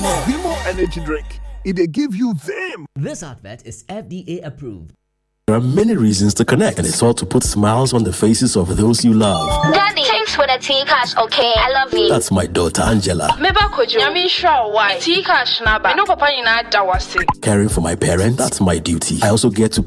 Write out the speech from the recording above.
Vimo Energy Drink. It give you them. This advert is FDA approved. There are many reasons to connect, and it's all to put smiles on the faces of those you love. Daddy, thanks for the tea cash, okay? I love you. That's my daughter, Angela. Tea cash, Naba. No, Papa, you know, Caring for my parents, that's my duty. I also get to